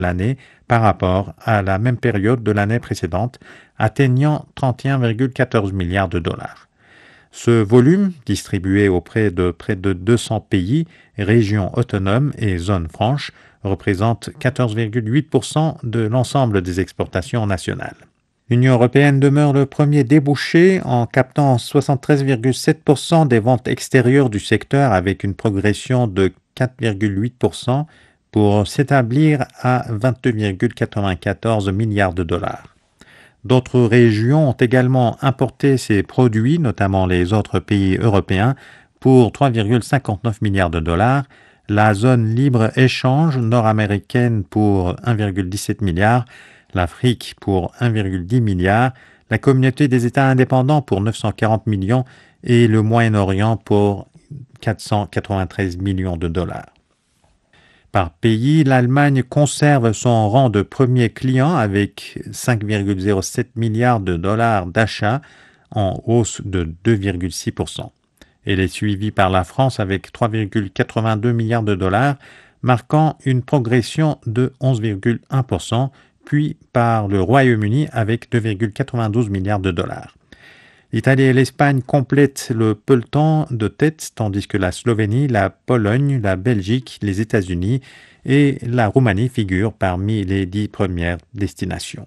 l'année par rapport à la même période de l'année précédente, atteignant 31,14 milliards de dollars. Ce volume, distribué auprès de près de 200 pays, régions autonomes et zones franches, représente 14,8% de l'ensemble des exportations nationales. L'Union européenne demeure le premier débouché en captant 73,7% des ventes extérieures du secteur avec une progression de 4,8% pour s'établir à 22,94 milliards de dollars. D'autres régions ont également importé ces produits, notamment les autres pays européens, pour 3,59 milliards de dollars, la zone libre-échange nord-américaine pour 1,17 milliard, l'Afrique pour 1,10 milliard, la communauté des États indépendants pour 940 millions et le Moyen-Orient pour 493 millions de dollars. Par pays, l'Allemagne conserve son rang de premier client avec 5,07 milliards de dollars d'achats en hausse de 2,6%. Elle est suivie par la France avec 3,82 milliards de dollars, marquant une progression de 11,1%, puis par le Royaume-Uni avec 2,92 milliards de dollars. L'Italie et l'Espagne complètent le peloton de tête, tandis que la Slovénie, la Pologne, la Belgique, les États-Unis et la Roumanie figurent parmi les 10 premières destinations.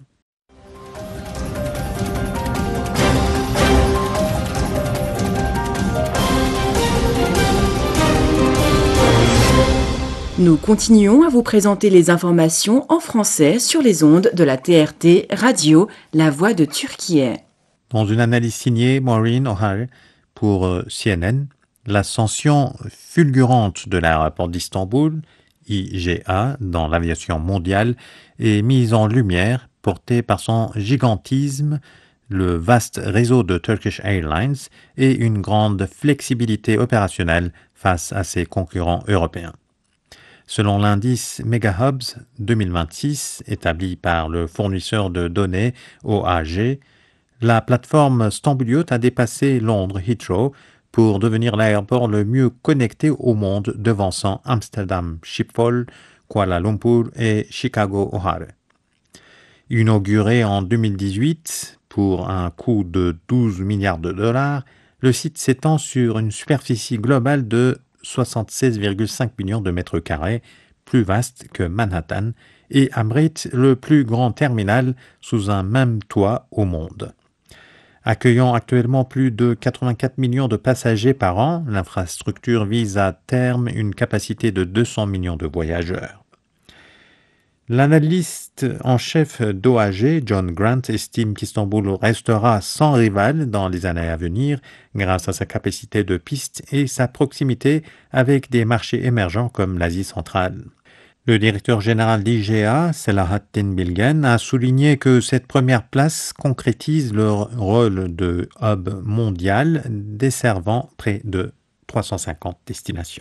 Nous continuons à vous présenter les informations en français sur les ondes de la TRT Radio, La Voix de Turquie. Dans une analyse signée Maureen O'Hare pour CNN, l'ascension fulgurante de l'aéroport d'Istanbul, IGA, dans l'aviation mondiale est mise en lumière, portée par son gigantisme, le vaste réseau de Turkish Airlines et une grande flexibilité opérationnelle face à ses concurrents européens. Selon l'indice MegaHubs 2026, établi par le fournisseur de données OAG, la plateforme Stambuliote a dépassé Londres Heathrow pour devenir l'aéroport le mieux connecté au monde, devançant Amsterdam Schiphol, Kuala Lumpur et Chicago O'Hare. Inauguré en 2018 pour un coût de 12 milliards de dollars, le site s'étend sur une superficie globale de 76,5 millions de mètres carrés, plus vaste que Manhattan, et abrite le plus grand terminal sous un même toit au monde. Accueillant actuellement plus de 84 millions de passagers par an, l'infrastructure vise à terme une capacité de 200 millions de voyageurs. L'analyste en chef d'OAG, John Grant, estime qu'Istanbul restera sans rival dans les années à venir grâce à sa capacité de piste et sa proximité avec des marchés émergents comme l'Asie centrale. Le directeur général d'IGA, Selahattin Bilgen, a souligné que cette première place concrétise le rôle de hub mondial desservant près de 350 destinations.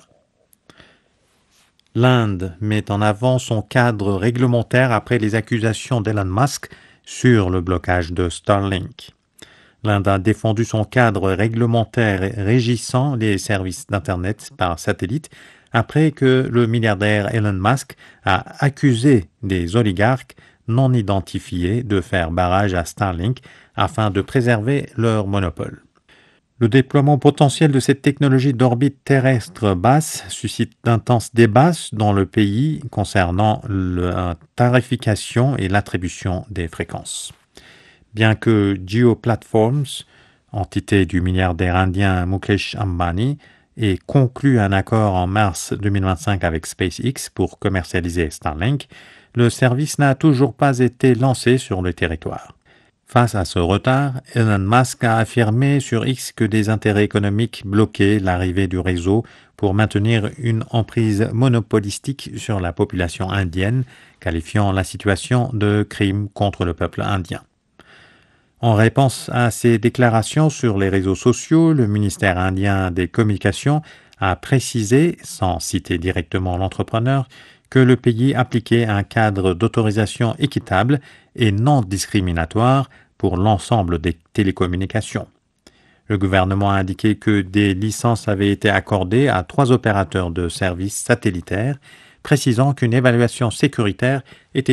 L'Inde met en avant son cadre réglementaire après les accusations d'Elon Musk sur le blocage de Starlink. L'Inde a défendu son cadre réglementaire régissant les services d'Internet par satellite après que le milliardaire Elon Musk a accusé des oligarques non identifiés de faire barrage à Starlink afin de préserver leur monopole. Le déploiement potentiel de cette technologie d'orbite terrestre basse suscite d'intenses débats dans le pays concernant la tarification et l'attribution des fréquences. Bien que Jio Platforms, entité du milliardaire indien Mukesh Ambani, ait conclu un accord en mars 2025 avec SpaceX pour commercialiser Starlink, le service n'a toujours pas été lancé sur le territoire. Face à ce retard, Elon Musk a affirmé sur X que des intérêts économiques bloquaient l'arrivée du réseau pour maintenir une emprise monopolistique sur la population indienne, qualifiant la situation de crime contre le peuple indien. En réponse à ces déclarations sur les réseaux sociaux, le ministère indien des Communications a précisé, sans citer directement l'entrepreneur, que le pays appliquait un cadre d'autorisation équitable et non discriminatoire pour l'ensemble des télécommunications. Le gouvernement a indiqué que des licences avaient été accordées à 3 opérateurs de services satellitaires précisant qu'une évaluation sécuritaire était